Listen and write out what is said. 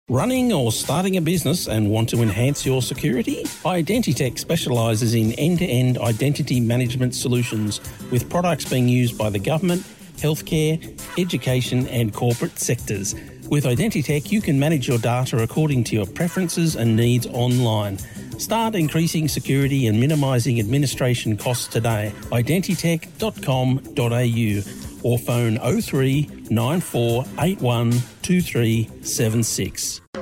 Running or starting a business and want to enhance your security? Identitech specialises in end-to-end identity management solutions with products being used by the government, healthcare, education and corporate sectors. With Identitech, you can manage your data according to your preferences and needs online. Start increasing security and minimising administration costs today. Identitech.com.au or phone 03 9481 2376.